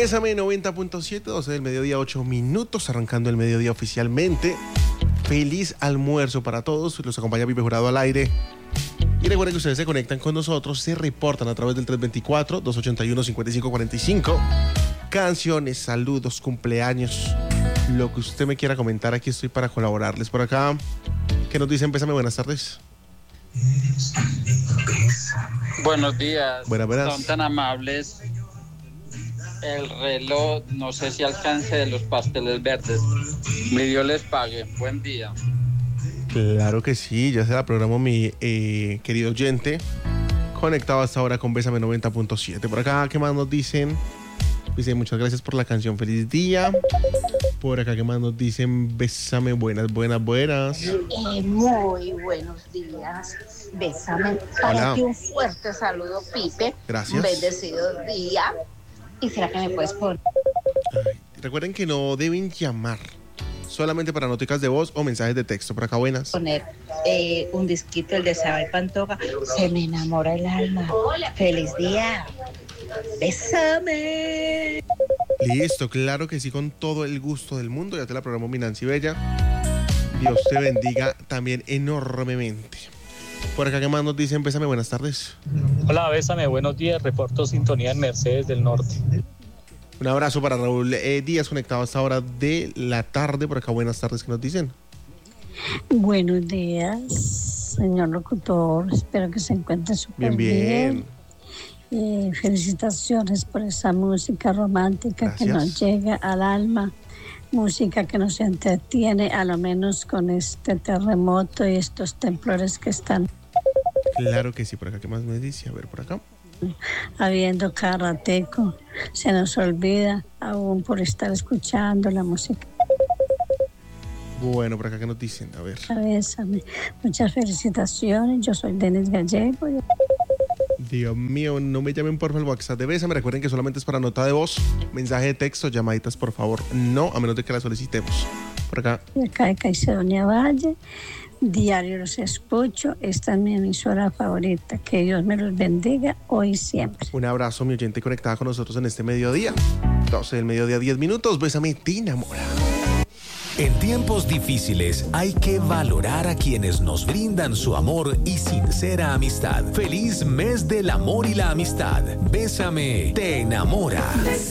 Bésame 90.7, 12 del mediodía, 8 minutos, arrancando el mediodía oficialmente. Feliz almuerzo para todos. Los acompaña Pipe Jurado al aire. Y recuerden que ustedes se conectan con nosotros, se reportan a través del 324-281-5545. Canciones, saludos, cumpleaños, lo que usted me quiera comentar, aquí estoy para colaborarles. Por acá, ¿qué nos dicen? Bésame, buenas tardes. Buenos días. Buenas. Son tan amables. El reloj, no sé si alcance de los pasteles verdes. Mi Dios les pague. Buen día. Claro que sí, ya se la programo mi querido oyente. Conectado hasta ahora con Bésame 90.7. Por acá, ¿qué más nos dicen? Dice, muchas gracias por la canción, feliz día. Por acá, ¿qué más nos dicen? Bésame, buenas. Muy buenos días. Bésame. Para ti un fuerte saludo, Pipe. Gracias. Un bendecido día. ¿Y será que me puedes poner? Recuerden que no deben llamar, solamente para noticas de voz o mensajes de texto. Por acá, buenas. Poner un disquito, el de Isabel Pantoja. Se me enamora el alma. Feliz día. Bésame. Listo, claro que sí, con todo el gusto del mundo. Ya te la programó mi Nancy Bella. Dios te bendiga también enormemente. Por acá, ¿qué más nos dicen? Bésame, buenas tardes. Hola, Bésame, buenos días. Reporto sintonía en Mercedes del Norte. Un abrazo para Raúl Díaz, conectado a esta hora de la tarde. Por acá, buenas tardes, ¿qué nos dicen? Buenos días, señor locutor. Espero que se encuentre súper bien. Felicitaciones por esa música romántica. Gracias. Que nos llega al alma. Música que nos entretiene, a lo menos con este terremoto y estos temblores que están. Claro que sí. Por acá, ¿qué más me dice? A ver, por acá. Habiendo carrateco, se nos olvida aún por estar escuchando la música. Bueno, por acá, ¿qué nos dicen? A ver. Bésame. Muchas felicitaciones. Yo soy Denis Gallego. Dios mío, no me llamen por el WhatsApp de Bésame. Recuerden que solamente es para nota de voz, mensaje de texto, llamaditas, por favor. No, a menos de que la solicitemos. Por acá. Acá de Caicedonia Valle. Diario los escucho. Esta es mi emisora favorita. Que Dios me los bendiga hoy y siempre. Un abrazo, mi oyente conectada con nosotros en este mediodía. 12 del mediodía, 10 minutos. Bésame, te enamora. En tiempos difíciles hay que valorar a quienes nos brindan su amor y sincera amistad. Feliz mes del amor y la amistad. Bésame, te enamora.